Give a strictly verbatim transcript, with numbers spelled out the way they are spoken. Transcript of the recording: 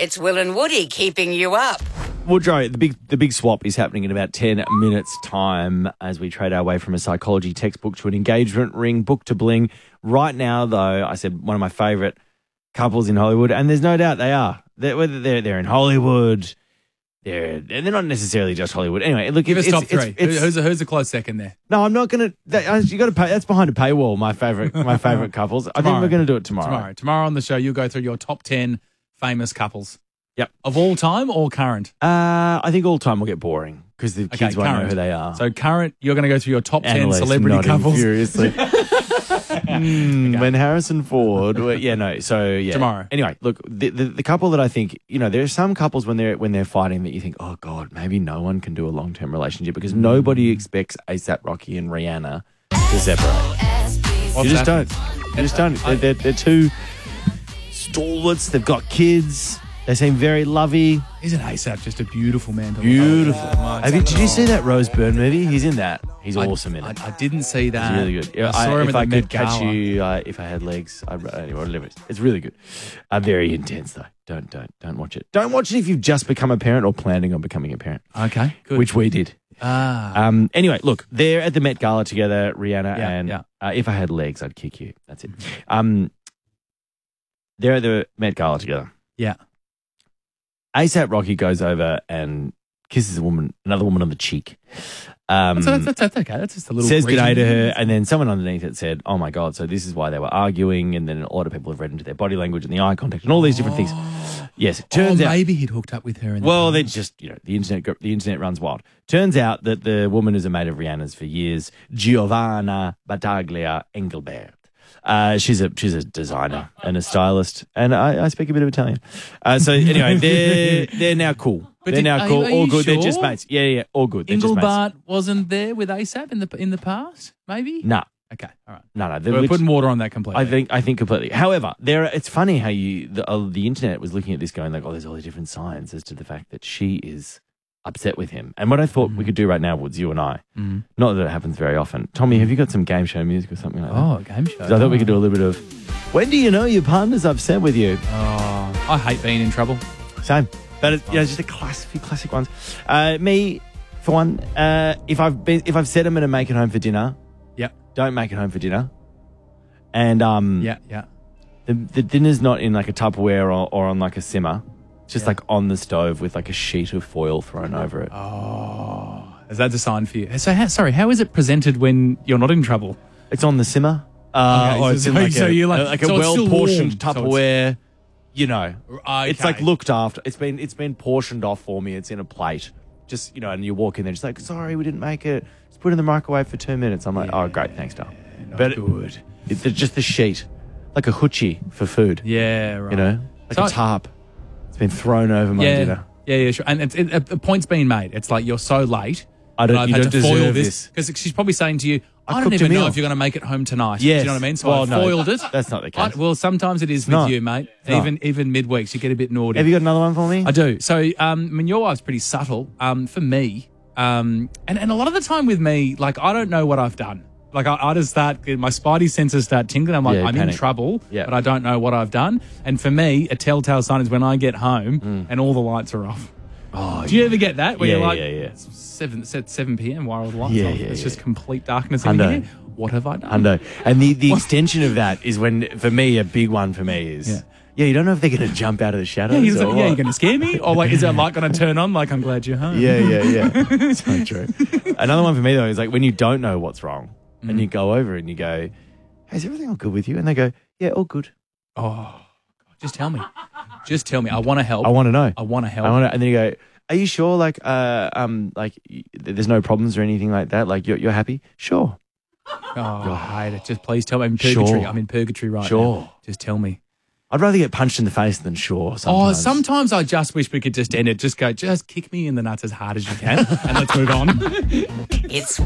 It's Will and Woody keeping you up. Woodrow, the big the big swap is happening in about ten minutes' time as we trade our way from a psychology textbook to an engagement ring, book to bling. Right now, though, I said one of my favourite couples in Hollywood, and there's no doubt they are. They're, whether they're they're in Hollywood, they're they're not necessarily just Hollywood. Anyway, look, give it's, us top it's, three. It's, it's, who's a, who's a close second there? No, I'm not going to. You got to pay. That's behind a paywall. My favourite, my favourite couples. I think we're going to do it tomorrow. Tomorrow, tomorrow on the show, you'll go through your top ten famous couples. Yep. Of all time or current? Uh, I think all time will get boring because the Okay, kids won't current. know who they are. So current, you're going to go through your top ten Annalise celebrity nodding couples. furiously. Mm, Okay. When Harrison Ford, well, yeah, no. So yeah, Tomorrow. Anyway, look, the, the the couple that I think, you know, there are some couples when they're when they're fighting that you think, oh God, maybe no one can do a long term relationship because nobody expects ASAP Rocky and Rihanna to separate. What's you just that? don't. You just don't. They're, they're, they're two stalwarts. They've got kids. They seem very lovey. Isn't ASAP just a beautiful man to Beautiful. love? Oh, my Have you, did you God. see that Rose Byrne movie? He's in that. He's I- awesome in it. I, I didn't see that. It's really good. Yeah, I saw I- him if at I the could Met catch Gala. you, uh, if I had legs, I'd anyway, whatever. It's, it's really good. Uh, very intense though. Don't don't don't watch it. Don't watch it if you've just become a parent or planning on becoming a parent, Okay, good. which we did. ah, Um. Anyway, look, they're at the Met Gala together, Rihanna Yeah, and yeah. Uh, if I had legs, I'd kick you. That's it. Um. They're at the Met Gala together. yeah. ASAP Rocky goes over and kisses a woman, another woman on the cheek. Um, So that's, that's, that's okay. That's just a little says region. g'day to her, and then someone underneath it said, oh my God, so this is why they were arguing, and then a lot of people have read into their body language and the eye contact and all these different things. Yes, it turns oh, out. maybe he'd hooked up with her. In the Well, they past. just, you know, the internet go- the internet runs wild. Turns out that the woman is a mate of Rihanna's for years, Giovanna Battaglia Engelbert. Uh, she's a she's a designer and a stylist, and I, I speak a bit of Italian. Uh, so anyway, they're they're now cool. But they're did- now are cool, you- are all you good. They're just sure? mates. Yeah, yeah, all good. They're just mates. Engelbart wasn't there with ASAP in the in the past. Maybe. No, Okay. All right. no, no. they're We're lit- putting water on that completely. I think I think completely. However, there are, it's funny how you the, uh, the internet was looking at this going like, oh, there's all these different signs as to the fact that she is upset with him. And what I thought we could do right now was you and I. Mm. Not that it happens very often. Tommy, have you got some game show music or something like that? Oh, a game show. 'Cause I thought we could do a little bit of. When do you know your partner's upset with you? Oh, I hate being in trouble. Same, but it's, you know, just a class, few classic ones. Uh, me, for one, uh, if I've been, if I've said I'm going to make it home for dinner, Yep. don't make it home for dinner. And um, Yeah. Yeah. the the dinner's not in like a Tupperware or, or on like a simmer. It's just Yeah. like on the stove with like a sheet of foil thrown over it. Oh, is that a sign for you? So, how, sorry, how is it presented when you're not in trouble? It's on the simmer. Uh, Okay, or so- it's in so- like so a, you're like- like so a it's still well-portioned warm, so it's- Tupperware. You know, it's like Okay. looked after. It's been it's been portioned off for me. It's in a plate. Just, you know, and you walk in there, just like, sorry, we didn't make it. Just put it in the microwave for two minutes. I'm like, oh, great, thanks, Dale. Not But it- good. It's just the sheet, like a hoochie for food. Yeah. Right. You know, like So- a tarp. It's been thrown over my yeah. dinner. Yeah. Yeah. Sure. And it's, it, a a point's been made. It's like you're so late. I don't- that I've you had don't to foil deserve this this. because she's probably saying to you, I I, don't cooked a even know meal. if you're going to make it home tonight. Yes. Do you know what I mean? So Well, I no, foiled it. that's not the I- case. well, sometimes it is with not. you, mate. It's not. Even even midweeks, you get a bit naughty. Have you got another one for me? I do. So, um, I mean, your wife's pretty subtle. Um, for me, um, and and a lot of the time with me, like I don't know what I've done. Like I, I just start, my spidey senses start tingling. I'm like, Yeah, you I'm panic. in trouble, Yeah. but I don't know what I've done. And for me, a telltale sign is when I get home Mm. and all the lights are off. Oh, Do you ever get that? Where Yeah, you're like, yeah, yeah. it's seven, it's at seven p.m. Why are all the lights Yeah, off? yeah, it's yeah. just complete darkness in Hundo. here. What have I done? I know. And the, the extension of that is when, for me, a big one for me is, Yeah. yeah, you don't know if they're going to jump out of the shadows. Yeah, you're, just or like, yeah, what. you're going to scare me? Or like, is that light going to turn on? Like, I'm glad you're home. Yeah, yeah, yeah. So true. Another one for me, though, is like when you don't know what's wrong Mm. and you go over and you go, hey, is everything all good with you? And they go, yeah, all good. Oh, God, just tell me. Just tell me. I want to help. I want to know. I want to help. I want to, and then you go, are you sure? Like, uh, um, like y- there's no problems or anything like that? Like, you're, you're happy? Sure. Oh, I hate it. Just please tell me. I'm in purgatory. Sure. I'm in purgatory right Sure. now. Just tell me. I'd rather get punched in the face than sure. Oh, Sometimes. sometimes I just wish we could just end it. Just go, just kick me in the nuts as hard as you can and let's move on. It's